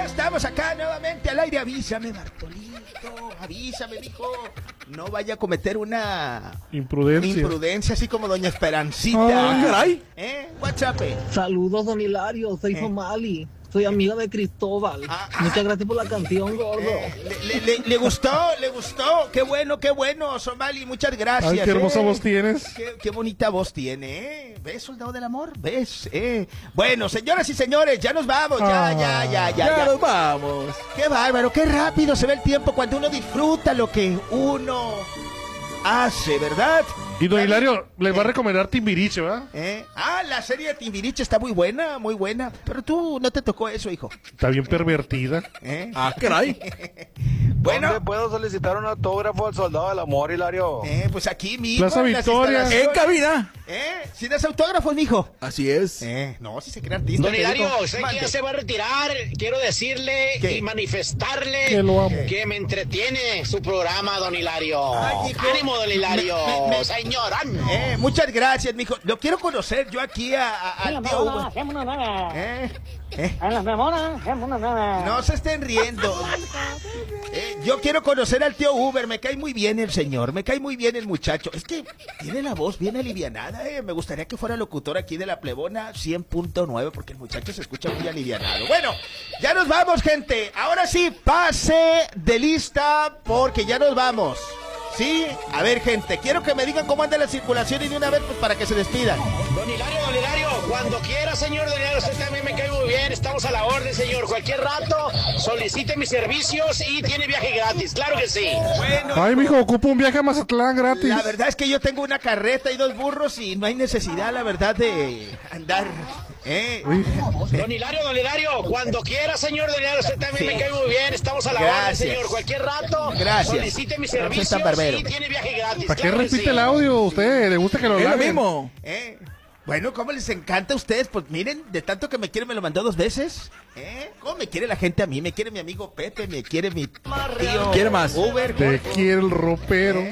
estamos acá nuevamente al aire. Avísame, Bartolito. Avísame, mijo. No vaya a cometer una imprudencia así como doña Esperancita. Caray. WhatsApp. Saludos, don Hilario. Soy Somali. Soy amiga de Cristóbal. Muchas gracias por la canción, gordo. ¿Le gustó? Qué bueno, Somali, muchas gracias. Ay, qué hermosa voz tienes. Qué bonita voz tiene, ¿Ves, soldado del amor? ¿Ves? Bueno, señoras y señores, ya nos vamos, ya nos vamos. Qué bárbaro, qué rápido se ve el tiempo cuando uno disfruta lo que uno hace, ¿verdad? Y don Hilario le va a recomendar Timbiriche, ¿verdad? La serie de Timbiriche está muy buena. Pero tú no te tocó eso, hijo. Está bien pervertida. Caray. Bueno. ¿Dónde puedo solicitar un autógrafo al soldado del amor, Hilario? Pues aquí mismo. Plaza Victoria. En cabina. ¿Si das autógrafos, mijo? Así es. No, si se crea artista. Don Hilario, sé que ya se va a retirar. Quiero decirle y manifestarle que lo amo. Que me entretiene su programa, don Hilario. Ay, hijo. Ánimo, don Hilario. Señor, ánimo. Muchas gracias, mijo. Lo quiero conocer yo aquí al tío Huber. No se estén riendo. Yo quiero conocer al tío Uber. Me cae muy bien el señor. Me cae muy bien el muchacho. Es que tiene la voz bien alivianada. Me gustaría que fuera locutor aquí de la Plebona 100.9 porque el muchacho se escucha muy alivianado. Bueno, ya nos vamos, gente. Ahora sí, pase de lista porque ya nos vamos. Sí, a ver, gente, quiero que me digan cómo anda la circulación y de una vez pues para que se despidan. Don Hilario, cuando quiera, señor Don Hilario, usted también me cae muy bien, estamos a la orden, señor. Cualquier rato, solicite mis servicios y tiene viaje gratis, claro que sí. Bueno, ay, mijo, ocupo un viaje a Mazatlán gratis. La verdad es que yo tengo una carreta y 2 burros y no hay necesidad, la verdad, de andar... Don Hilario, cuando quiera, señor Don Hilario, usted también me cae muy bien, estamos a la orden, señor. Cualquier rato, solicite mis servicios y tiene viaje gratis. ¿Para qué repite el audio usted? ¿Le gusta que lo Es lo graben? mismo. Bueno, ¿cómo les encanta a ustedes? Pues miren, de tanto que me quiere me lo mandó 2 veces. ¿Cómo me quiere la gente a mí? Me quiere mi amigo Pepe, me quiere mi tío ¿Quiere más? Uber. Te quiere el ropero.